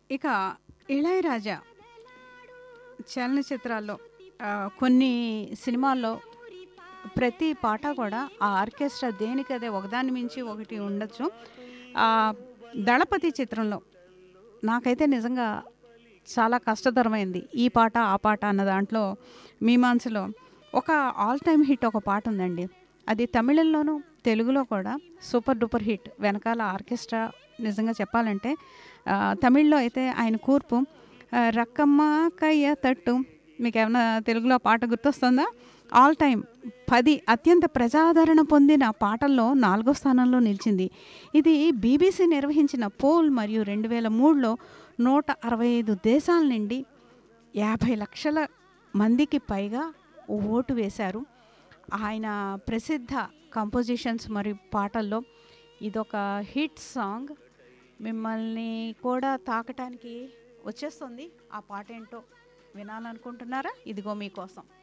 ఇక 'ఇళయరాజా' చలనచిత్రాల్లో కొన్ని సినిమాల్లో ప్రతి పాట కూడా ఆ ఆర్కెస్ట్రా దేనికదే ఒకదాన్ని మించి ఒకటి ఉండొచ్చు. 'దళపతి' చిత్రంలో నాకైతే నిజంగా చాలా కష్టతరమైంది. ఈ పాట, ఆ పాట అన్న దాంట్లో మీమాంసలో ఒక ఆల్ టైమ్ హిట్ ఒక పాటుందండి. అది తమిళంలోను, తెలుగులో కూడా సూపర్ డూపర్ హిట్. వెనకాల ఆర్కెస్ట్రా నిజంగా చెప్పాలంటే తమిళ్లో అయితే ఆయన కూర్పు 'రక్కమ్మ కయ్య తట్టు' మీకేమన్నా తెలుగులో ఆ పాట గుర్తొస్తుందా? ఆల్ టైమ్ 10 అత్యంత ప్రజాదరణ పొందిన పాటల్లో 4 స్థానంలో నిలిచింది. ఇది బీబీసీ నిర్వహించిన పోల్ మరియు 2003లో 165 దేశాల నుండి 50 లక్షల మందికి పైగా ఓటు వేశారు. ఆయన ప్రసిద్ధ కంపోజిషన్స్ మరియు పాటల్లో ఇదొక హిట్ సాంగ్. మిమ్మల్ని కూడా తాకటానికి వచ్చేస్తుంది. ఆ పాట ఏంటో వినాలనుకుంటున్నారా? ఇదిగో మీకోసం.